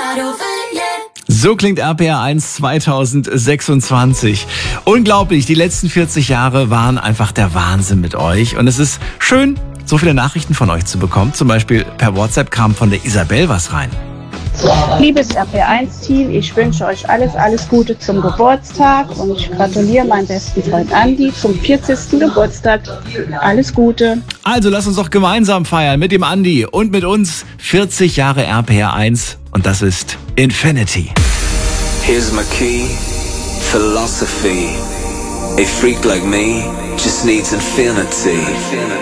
So klingt RPR 1 2026. Unglaublich, die letzten 40 Jahre waren einfach der Wahnsinn mit euch. Und es ist schön, so viele Nachrichten von euch zu bekommen. Zum Beispiel per WhatsApp kam von der Isabel was rein. Liebes RPR1-Team, ich wünsche euch alles Gute zum Geburtstag und ich gratuliere meinem besten Freund Andi zum 40. Geburtstag. Alles Gute. Also lasst uns doch gemeinsam feiern mit dem Andi und mit uns 40 Jahre RPR 1 und das ist Infinity. Here's my key, philosophy. A freak like me just needs infinity.